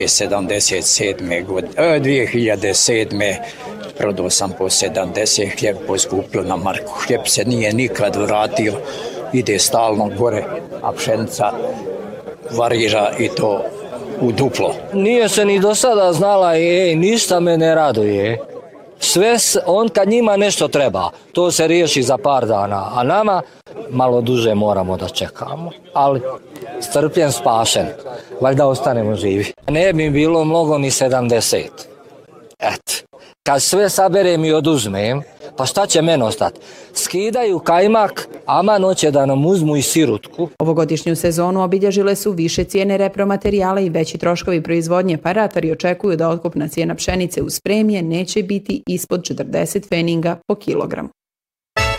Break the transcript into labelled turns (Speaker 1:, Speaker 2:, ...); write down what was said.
Speaker 1: 2007. prodao sam po 70, hljeb poskupio na marku. Hljeb se nije nikad vratio, ide stalno gore, a pšenica varira i to u duplo.
Speaker 2: Nije se ni do sada znala, ništa me ne raduje. Sve, on kad njima nešto treba, to se riješi za par dana, a nama malo duže moramo da čekamo. Ali strpljen, spašen, valjda ostanemo živi. Ne bi bilo mnogo ni 70. Eto, kad sve saberem i oduzmem, pa šta će meni ostati? Skidaju kajmak, aman hoće da nam uzmu i sirutku.
Speaker 3: Ovogodišnju sezonu obilježile su više cijene repromaterijala i veći troškovi proizvodnje, pa ratari očekuju da otkupna cijena pšenice uz premije neće biti ispod 40 pfeninga po kilogramu.